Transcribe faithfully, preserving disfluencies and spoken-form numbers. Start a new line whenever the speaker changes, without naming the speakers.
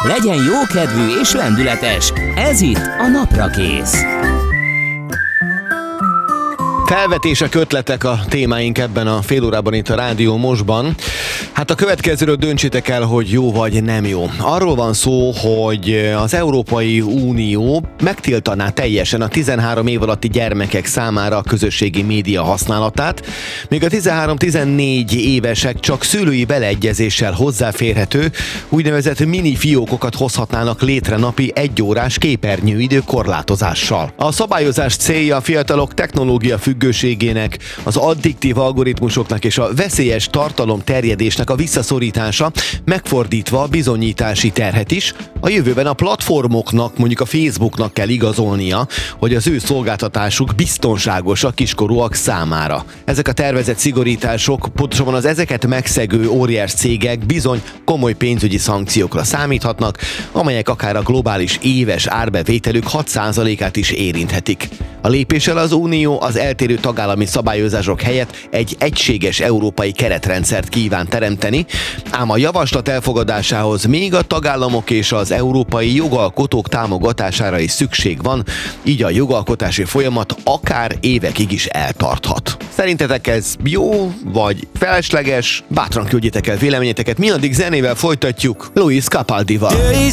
Legyen jókedvű és lendületes. Ez itt a Naprakész.
Felvetések, ötletek a témáink ebben a fél órában itt a Rádió Mostban. Hát a következőről döntsétek el, hogy jó vagy nem jó. Arról van szó, hogy az Európai Unió megtiltaná teljesen a tizenhárom év alatti gyermekek számára a közösségi média használatát, míg a tizenhárom-tizennégy évesek csak szülői beleegyezéssel hozzáférhető úgynevezett mini fiókokat hozhatnának létre napi egyórás képernyőidő korlátozással. A szabályozás célja a fiatalok technológia függőségének, az addiktív algoritmusoknak és a veszélyes tartalom terjedésnek a visszaszorítása, megfordítva a bizonyítási terhet is. A jövőben a platformoknak, mondjuk a Facebooknak kell igazolnia, hogy az ő szolgáltatásuk biztonságos a kiskorúak számára. Ezek a tervezett szigorítások, pontosabban az ezeket megszegő óriás cégek bizony komoly pénzügyi szankciókra számíthatnak, amelyek akár a globális éves árbevételük hat százalékát is érinthetik. A lépéssel az Unió az eltérő tagállami szabályozások helyett egy egységes európai keretrendszert kíván teremteni, ám a javaslat elfogadásához még a tagállamok és az európai jogalkotók támogatására is szükség van, így a jogalkotási folyamat akár évekig is eltarthat. Szerintetek ez jó vagy felesleges? Bátran küldjétek el véleményeteket, mi addig zenével folytatjuk Luis Capaldival.